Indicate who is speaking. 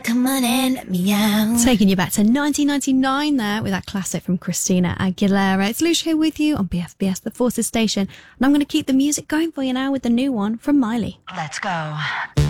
Speaker 1: Come on and let me out.
Speaker 2: Taking you back to 1999 there with that classic from Christina Aguilera. It's Lucia here with you on BFBS, the Forces Station. And I'm going to keep the music going for you now with the new one from Miley.
Speaker 1: Let's go.